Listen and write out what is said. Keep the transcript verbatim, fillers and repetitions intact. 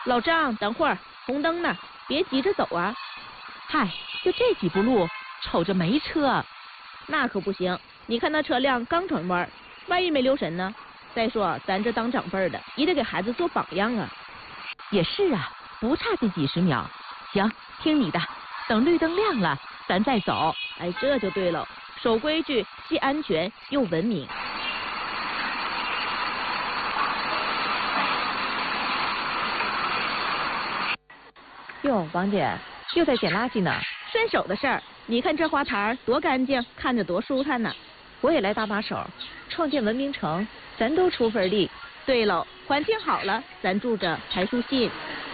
老张，等会儿，红灯呢，别急着走啊。 嗨，就这几步路，瞅着没车。 那可不行，你看那车辆刚转弯，万一没留神呢？再说咱这当长辈的，也得给孩子做榜样啊。 也是啊，不差这几十秒。行，听你的，等绿灯亮了，咱再走。 哎，这就对了，守规矩，既安全又文明。 哟，王姐又在捡垃圾呢。 顺手的事儿，你看这花坛多干净，看着多舒坦呢。 我也来搭把手，创建文明城，咱都出份力。 对喽，环境好了，咱住着才舒心。